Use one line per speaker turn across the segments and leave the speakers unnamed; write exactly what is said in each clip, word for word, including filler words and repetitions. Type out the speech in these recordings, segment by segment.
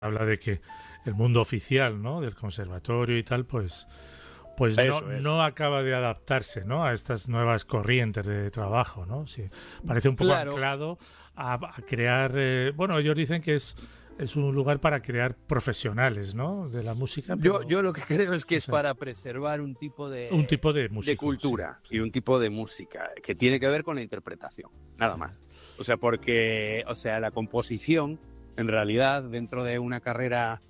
habla de que el mundo oficial, ¿no?, del conservatorio y tal, pues pues no, no acaba de adaptarse, ¿no?, a estas nuevas corrientes de trabajo, ¿no? Sí, parece un poco
Claro.
anclado a, a crear, eh, bueno, ellos dicen que es es un lugar para crear profesionales, ¿no?, de la música.
Yo,
Pero,
yo lo que creo es que
no
es
sé,
para preservar un tipo de,
un tipo de
de
músico,
cultura
sí, sí.
y un tipo de música que tiene que ver con la interpretación, nada más. O sea, porque, o sea, la composición, en realidad, dentro de una carrera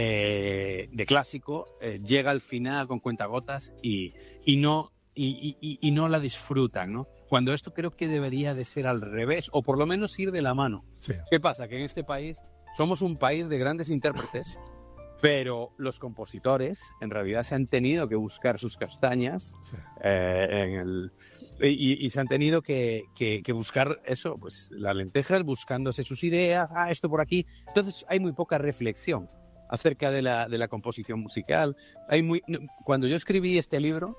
eh, de clásico, eh, llega al final con cuentagotas y, y no y, y, y no la disfrutan, ¿no? Cuando esto creo que debería de ser al revés, o por lo menos ir de la mano.
Sí.
¿Qué pasa? Que en este país somos un país de grandes intérpretes, pero los compositores en realidad se han tenido que buscar sus castañas
Sí.
eh, en el, y, y se han tenido que, que, que buscar eso, pues las lentejas, buscándose sus ideas, ah, esto por aquí. Entonces hay muy poca reflexión acerca de la, de la composición musical. Hay muy, no, cuando yo escribí este libro,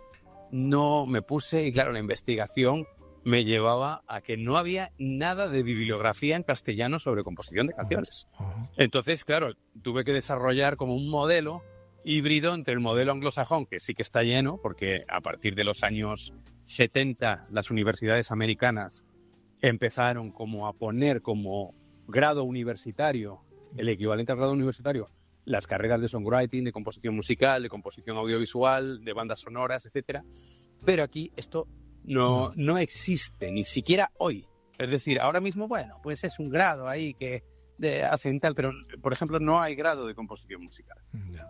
no me puse, y claro, la investigación me llevaba a que no había nada de bibliografía en castellano sobre composición de canciones.
Uh-huh.
Entonces, claro, tuve que desarrollar como un modelo híbrido entre el modelo anglosajón, que sí que está lleno, porque a partir de los años setenta las universidades americanas empezaron como a poner como grado universitario, el equivalente al grado universitario, las carreras de songwriting, de composición musical, de composición audiovisual, de bandas sonoras, etcétera. Pero aquí esto no, no existe, ni siquiera hoy. Es decir, ahora mismo, bueno, pues es un grado ahí que de, hacen tal, pero, por ejemplo, no hay grado de composición musical.
Yeah.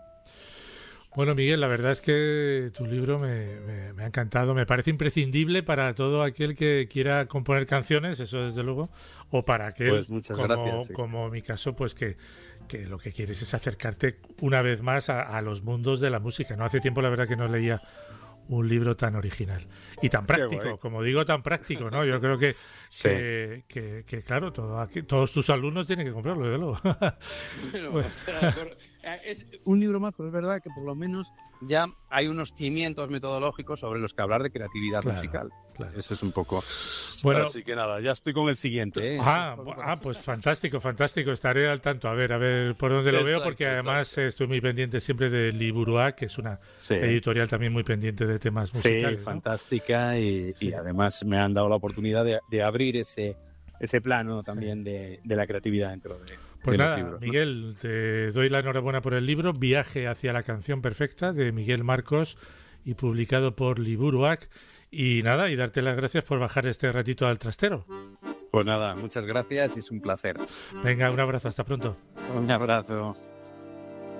Bueno, Miguel, la verdad es que tu libro me, me, me ha encantado. Me parece imprescindible para todo aquel que quiera componer canciones, eso desde luego, o para aquel,
pues muchas
como,
gracias, sí.
como mi caso, pues que, que lo que quieres es acercarte una vez más a, a los mundos de la música. No hace tiempo, la verdad, que no leía un libro tan original y tan práctico, como digo, tan práctico, ¿no? Yo creo que, sí. que, que, que claro, todo aquí, todos tus alumnos tienen que comprarlo, desde luego.
Bueno, bueno. O sea, por, es un libro más, pero es verdad que por lo menos ya hay unos cimientos metodológicos sobre los que hablar de creatividad claro, musical. Claro. Eso es un poco... Bueno, así que nada, ya estoy con el siguiente. ¿eh?
Ah, ah, pues fantástico, fantástico. Estaré al tanto. A ver, a ver por dónde lo exacto, veo, porque además exacto. estoy muy pendiente siempre de Liburuac, que es una sí. editorial también muy pendiente de temas musicales.
Sí,
¿no?
fantástica y, sí. y además me han dado la oportunidad de, de abrir ese, ese plano también de, de la creatividad dentro de,
pues
de
nada,
los libros.
Miguel,
¿no?
te doy la enhorabuena por el libro Viaje hacia la canción perfecta, de Miguel Marcos, y publicado por Liburuac. Y nada, y darte las gracias por bajar este ratito al trastero.
Pues nada, muchas gracias y es un placer.
Venga, un abrazo, hasta pronto.
Un abrazo.